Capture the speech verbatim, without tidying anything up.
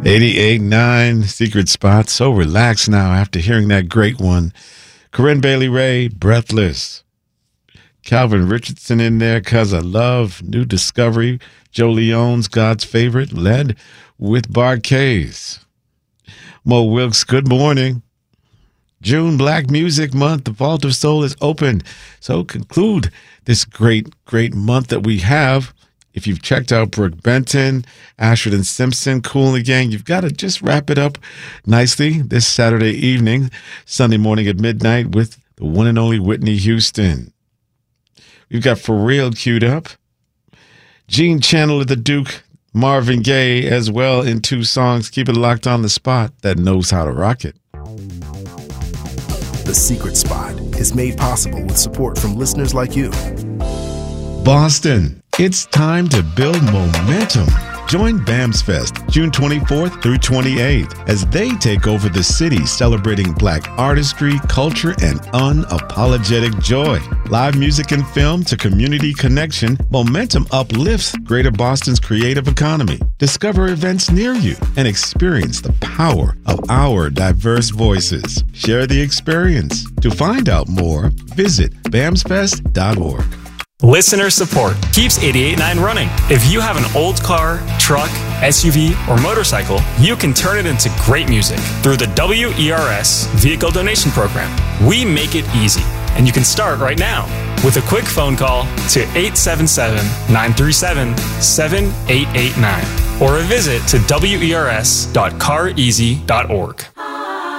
eighty-eight point nine Secret Spot. So relaxed now after hearing that great one. Corinne Bailey Rae, Breathless. Calvin Richardson in there, Cause I Love. New Discovery. Joe Leone's God's Favorite, led with Bar-Kays. Mo Wilkes, good morning. June, Black Music Month. The Vault of Soul is open. So conclude this great, great month that we have. If you've checked out Brooke Benton, Ashford and Simpson, Kool and the Gang, you've got to just wrap it up nicely this Saturday evening, Sunday morning at midnight with the one and only Whitney Houston. We've got For Real queued up. Gene Chandler, the Duke, Marvin Gaye as well in two songs. Keep it locked on the spot that knows how to rock it. The Secret Spot is made possible with support from listeners like you. Boston, it's time to build momentum. Join BAMS Fest June twenty-fourth through twenty-eighth as they take over the city celebrating Black artistry, culture, and unapologetic joy. Live music and film to community connection, Momentum uplifts Greater Boston's creative economy. Discover events near you and experience the power of our diverse voices. Share the experience. To find out more, visit bams fest dot org. Listener support keeps eighty-eight point nine running. If you have an old car, truck, S U V, or motorcycle, you can turn it into great music through the W E R S Vehicle Donation Program. We make it easy, and you can start right now with a quick phone call to eight seven seven, nine three seven, seven eight eight nine or a visit to W E R S dot car easy dot org.